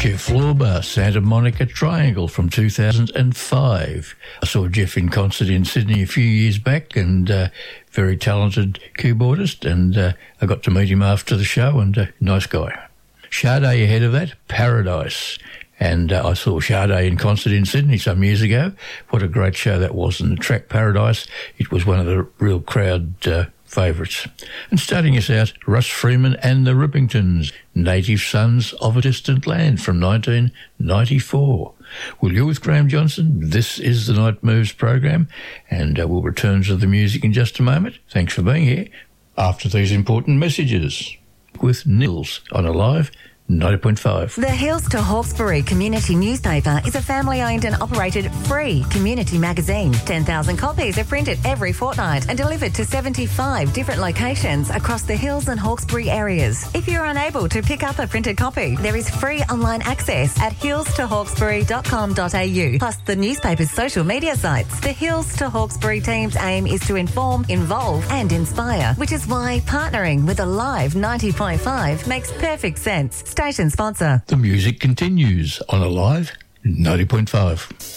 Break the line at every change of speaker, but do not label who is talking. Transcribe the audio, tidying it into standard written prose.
Jeff Lorber, Santa Monica Triangle from 2005. I saw Jeff in concert in Sydney a few years back, and very talented keyboardist, and I got to meet him after the show, and nice guy. Sade ahead of that, Paradise. And I saw Sade in concert in Sydney some years ago. What a great show that was. And the track Paradise, it was one of the real crowd favourites. And starting us out, Russ Freeman and the Rippingtons, Native Sons of a Distant Land from 1994. Well, you're with Graham Johnson. This is the Night Moves program, and we'll return to the music in just a moment. Thanks for being here. After these important messages, with Nils on Alive 90.5.
The Hills to Hawkesbury Community Newspaper is a family-owned and operated free community magazine. 10,000 copies are printed every fortnight and delivered to 75 different locations across the Hills and Hawkesbury areas. If you're unable to pick up a printed copy, there is free online access at hillstohawkesbury.com.au, plus the newspaper's social media sites. The Hills to Hawkesbury team's aim is to inform, involve and inspire, which is why partnering with Alive 90.5 makes perfect sense. Station sponsor.
The music continues on Alive 90.5.